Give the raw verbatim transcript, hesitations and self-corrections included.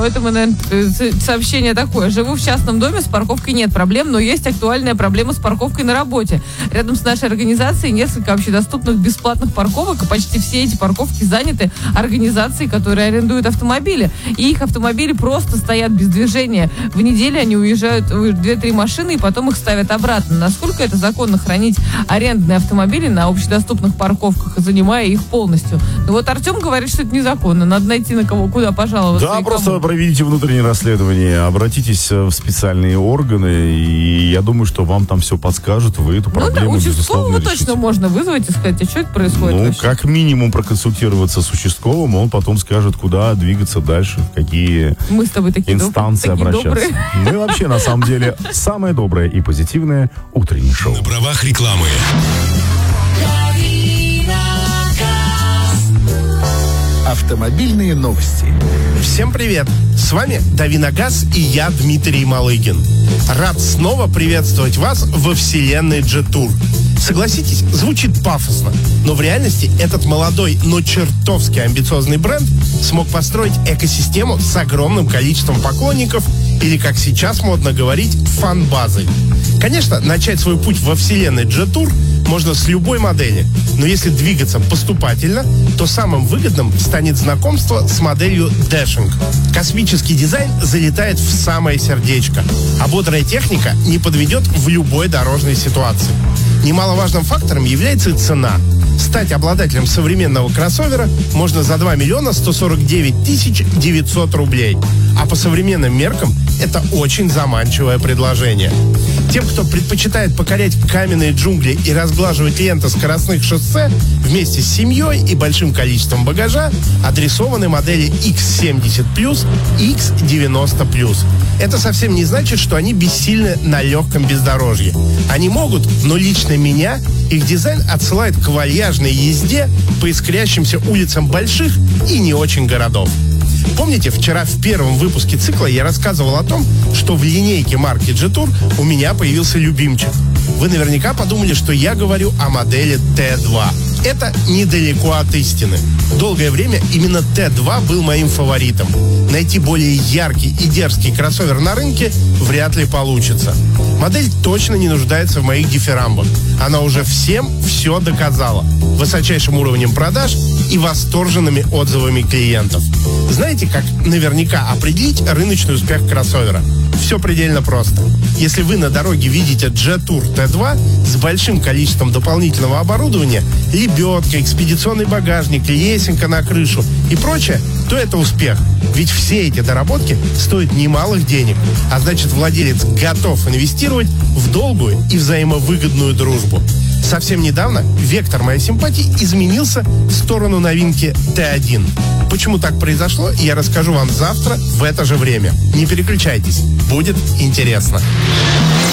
поэтому, наверное, сообщение такое. Живу в частном доме, с парковкой нет проблем, но есть актуальная проблема с парковкой на работе. Рядом с нашей организацией несколько общедоступных бесплатных парковок, и почти все эти парковки заняты организацией, которые арендуют автомобили. И их автомобили просто стоят без движения. В неделю они уезжают две-три машины, и потом их ставят обратно. Насколько это законно хранить арендные автомобили на общедоступных парковках, занимая их полностью? Ну вот Артем говорит, что это незаконно. Надо найти на кого, куда пожаловаться. Да, просто проведите внутреннее расследование, обратитесь в специальные органы, и я думаю, что вам там все подскажут, вы эту проблему, ну, да, безусловно, решите. Точно можно вызвать и сказать, а что это происходит Ну, вообще? как минимум проконсультироваться с участковым, он потом скажет, куда двигаться дальше, в какие Мы с тобой такие инстанции доб- такие обращаться. добрые. Мы вообще, на самом деле, самое доброе и позитивное утреннее шоу. На правах рекламы. Автомобильные новости. Всем привет! С вами Давиногаз и я, Дмитрий Малыгин. Рад снова приветствовать вас во вселенной Джетур. Согласитесь, звучит пафосно, но в реальности этот молодой, но чертовски амбициозный бренд смог построить экосистему с огромным количеством поклонников или, как сейчас модно говорить, фан-базой. Конечно, начать свой путь во вселенной Джетур можно с любой модели, но если двигаться поступательно, то самым выгодным станет знакомство с моделью Dashing. Космический дизайн залетает в самое сердечко, а бодрая техника не подведет в любой дорожной ситуации. Немаловажным фактором является и цена. Стать обладателем современного кроссовера можно за два миллиона сто сорок девять тысяч девятьсот рублей. А по современным меркам это очень заманчивое предложение. Тем, кто предпочитает покорять каменные джунгли и разглаживать ленты скоростных шоссе вместе с семьей и большим количеством багажа, адресованы модели икс семьдесят плюс и икс девяносто плюс. Это совсем не значит, что они бессильны на легком бездорожье. Они могут, но лично меня их дизайн отсылает к вальяжной езде по искрящимся улицам больших и не очень городов. Помните, вчера в первом выпуске цикла я рассказывал о том, что в линейке марки Джетур у меня появился любимчик. Вы наверняка подумали, что я говорю о модели Т два. Это недалеко от истины. Долгое время именно Т два был моим фаворитом. Найти более яркий и дерзкий кроссовер на рынке вряд ли получится. Модель точно не нуждается в моих дифирамбах. Она уже всем все доказала. Высочайшим уровнем продаж и восторженными отзывами клиентов. Знаете, как наверняка определить рыночный успех кроссовера? Все предельно просто. Если вы на дороге видите Джетур Т два с большим количеством дополнительного оборудования, лебедка, экспедиционный багажник, лесенка на крышу и прочее, то это успех. Ведь все эти доработки стоят немалых денег, а значит, владелец готов инвестировать в долгую и взаимовыгодную дружбу. Совсем недавно вектор моей симпатии изменился в сторону новинки Т один. Почему так произошло, я расскажу вам завтра в это же время. Не переключайтесь, будет интересно.